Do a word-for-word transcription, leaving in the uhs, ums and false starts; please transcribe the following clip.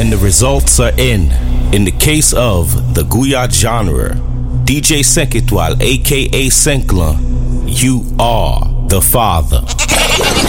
and the results are in. In the case of the Guyat genre, D J cinq étoiles aka Cinq Lan, you are the father.